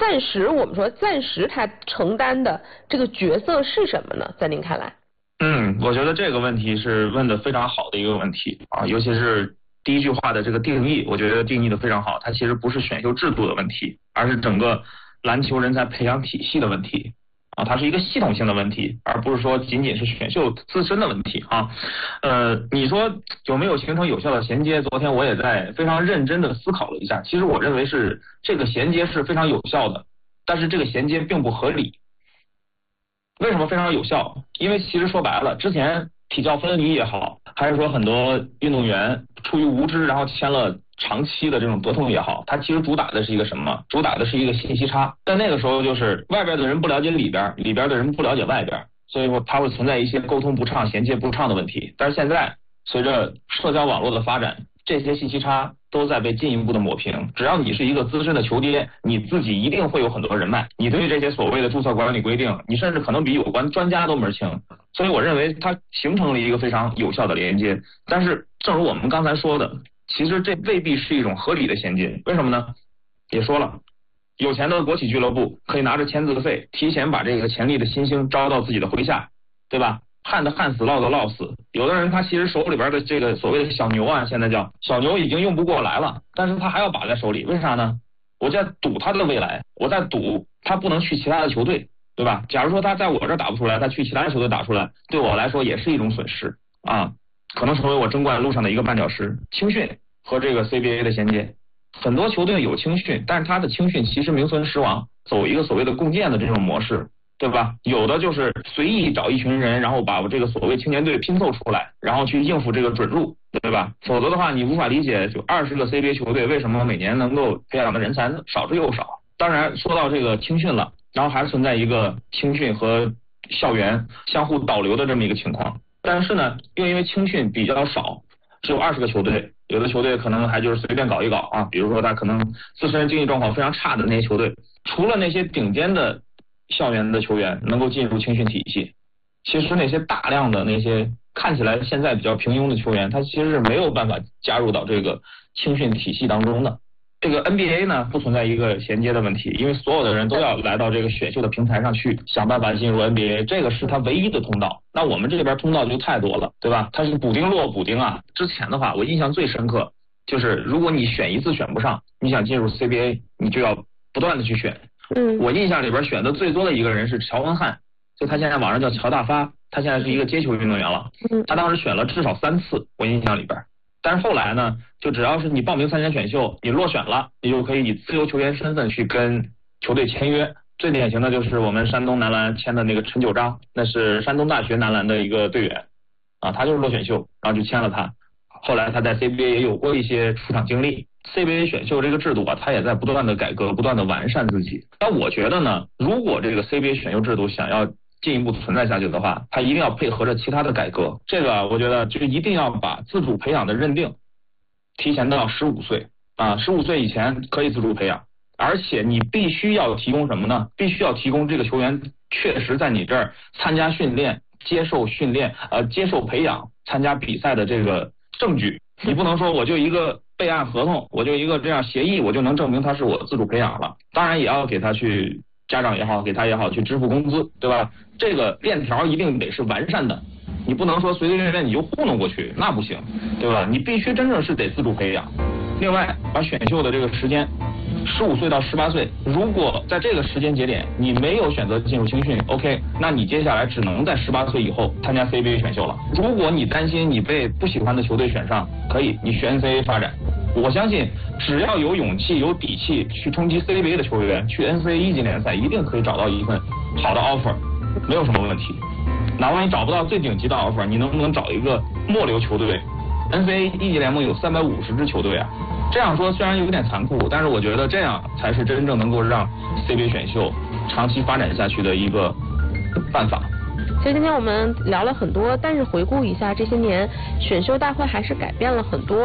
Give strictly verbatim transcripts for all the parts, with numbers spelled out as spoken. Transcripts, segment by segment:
暂时我们说暂时他承担的这个角色是什么呢？在您看来？ 嗯，我觉得这个问题是问的非常好的一个问题啊，尤其是第一句话的这个定义，我觉得定义的非常好。它其实不是选秀制度的问题，而是整个篮球人才培养体系的问题啊，它是一个系统性的问题，而不是说仅仅是选秀自身的问题啊。呃，你说有没有形成有效的衔接？昨天我也在非常认真的思考了一下，其实我认为是这个衔接是非常有效的，但是这个衔接并不合理。为什么非常有效？因为其实说白了，之前体教分离也好，还是说很多运动员出于无知然后签了长期的这种合同也好，它其实主打的是一个什么？主打的是一个信息差。但那个时候就是外边的人不了解里边，里边的人不了解外边，所以说它会存在一些沟通不畅、衔接不畅的问题。但是现在随着社交网络的发展，这些信息差都在被进一步的抹平。只要你是一个资深的球爹，你自己一定会有很多人脉，你对这些所谓的注册管理规定，你甚至可能比有关专家都门清。所以我认为它形成了一个非常有效的连接。但是正如我们刚才说的，其实这未必是一种合理的衔接。为什么呢？也说了，有钱的国企俱乐部可以拿着签字费，提前把这个潜力的新星招到自己的麾下，对吧？旱的旱死，涝的涝死。有的人他其实手里边的这个所谓的小牛啊，现在叫小牛已经用不过来了，但是他还要把在手里，为啥呢？我在赌他的未来，我在赌他不能去其他的球队，对吧？假如说他在我这打不出来，他去其他的球队打出来，对我来说也是一种损失啊，可能成为我争冠路上的一个绊脚石。青训和这个 C B A 的衔接，很多球队有青训，但是他的青训其实名存实亡，走一个所谓的共建的这种模式，对吧？有的就是随意找一群人，然后把我这个所谓青年队拼凑出来，然后去应付这个准入，对吧？否则的话，你无法理解，就二十个 C B A 球队为什么每年能够培养的人才少之又少。当然，说到这个青训了，然后还存在一个青训和校园相互导流的这么一个情况。但是呢，又因为青训比较少，只有二十个球队，有的球队可能还就是随便搞一搞啊，比如说他可能自身经济状况非常差的那些球队，除了那些顶尖的校园的球员能够进入青训体系，其实那些大量的那些看起来现在比较平庸的球员，他其实是没有办法加入到这个青训体系当中的。这个 N B A 呢不存在一个衔接的问题，因为所有的人都要来到这个选秀的平台上去想办法进入 N B A， 这个是他唯一的通道。那我们这边通道就太多了，对吧？它是补丁落补丁啊。之前的话我印象最深刻就是如果你选一次选不上，你想进入 C B A 你就要不断的去选。 嗯， 我印象里边选的最多的一个人是乔文翰，就他现在网上叫乔大发，他现在是一个接球运动员了。 嗯， 他当时选了至少三次，我印象里边。但是后来呢，就只要是你报名参加选秀，你落选了，你就可以以自由球员身份去跟球队签约。最典型的就是我们山东男篮签的那个陈九章，那是山东大学男篮的一个队员啊，他就是落选秀，然后就签了他。后来他在 C B A 也有过一些出场经历。C B A 选秀这个制度啊，它也在不断的改革，不断的完善自己。但我觉得呢，如果这个 C B A 选秀制度想要进一步存在下去的话，它一定要配合着其他的改革。这个我觉得就是一定要把自主培养的认定提前到十五岁啊，十五岁以前可以自主培养，而且你必须要提供什么呢？必须要提供这个球员确实在你这儿参加训练、接受训练、呃接受培养、参加比赛的这个证据。你不能说我就一个备案合同，我就一个这样协议，我就能证明他是我自主培养了。当然也要给他去家长也好，给他也好去支付工资，对吧？这个链条一定得是完善的，你不能说随随便便你就糊弄过去，那不行，对吧？你必须真正是得自主培养。另外，把选秀的这个时间，十五岁到十八岁，如果在这个时间节点你没有选择进入青训 ，OK， 那你接下来只能在十八岁以后参加 C B A 选秀了。如果你担心你被不喜欢的球队选上，可以你去 N C A A 发展。我相信只要有勇气、有底气去冲击 C B A 的球员，去 N C A A 一级联赛一定可以找到一份好的 offer， 没有什么问题。哪怕你找不到最顶级的 offer， 你能不能找一个末流球队 ？N C A A 一级联盟有三百五十支球队啊。这样说虽然有点残酷，但是我觉得这样才是真正能够让 C B A 选秀长期发展下去的一个办法。 其实今天我们聊了很多，但是回顾一下这些年，选秀大会还是改变了很多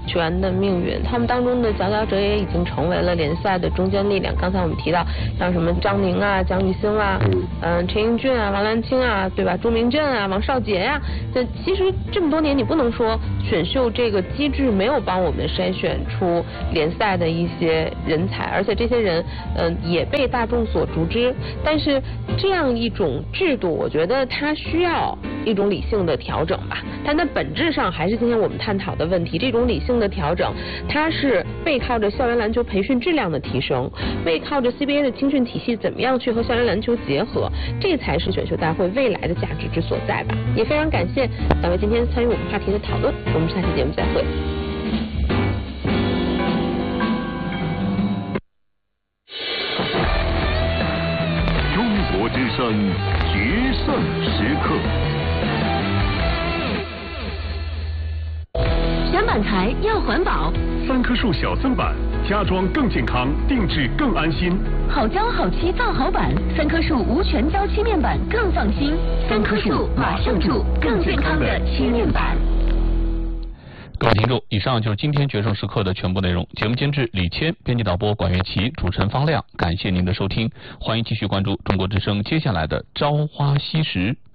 球员的命运，他们当中的佼佼者也已经成为了联赛的中坚力量。刚才我们提到像什么张宁啊、蒋宇星啊、嗯、陈英俊啊、王兰青啊，对吧？朱明镇啊、王少杰呀、啊，这其实这么多年，你不能说选秀这个机制没有帮我们筛选出联赛的一些人才，而且这些人嗯、呃、也被大众所熟知。但是这样一种制度，我觉得它需要一种理性的调整吧。但它本质上还是今天我们探讨的问题，这种理性的调整，它是背靠着校园篮球培训质量的提升，背靠着 C B A 的青训体系怎么样去和校园篮球结合，这才是选秀大会未来的价值之所在吧。也非常感谢两位今天参与我们话题的讨论，我们下期节目再会。 中国之声决胜时刻。 选板材要环保， 三棵树小增板，家装更健康，定制更安心。 好胶好漆造好板，三棵树无全胶漆面板更放心。三棵树马上住更健康的漆面板。 各位听众，以上就是今天决胜时刻的全部内容。节目监制李谦，编辑导播管乐琪，主持人方亮。感谢您的收听，欢迎继续关注中国之声接下来的朝花夕拾。